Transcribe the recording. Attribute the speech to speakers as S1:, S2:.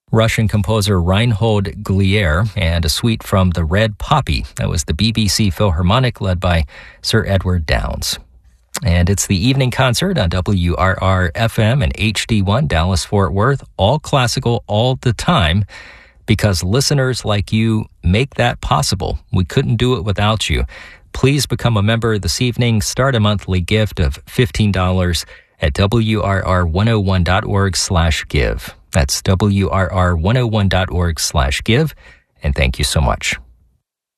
S1: Russian composer Reinhold Glier, and a suite from The Red Poppy. That was the BBC Philharmonic led by Sir Edward Downes. And it's the evening concert on WRR-FM and HD1 Dallas-Fort Worth, all classical all the time, because listeners like you make that possible. We couldn't do it without you. Please become a member this evening. Start a monthly gift of $15 at WRR101.org/give. That's WRR101.org/give. And thank you so much.